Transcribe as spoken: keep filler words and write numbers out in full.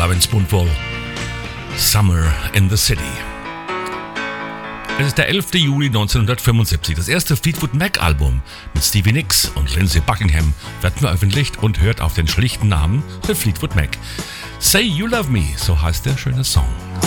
Lovin' Spoonful, Summer in the City. Es ist der elfter Juli neunzehnhundertfünfundsiebzig. Das erste Fleetwood Mac-Album mit Stevie Nicks und Lindsey Buckingham wird veröffentlicht und hört auf den schlichten Namen The Fleetwood Mac. Say You Love Me, so heißt der schöne Song.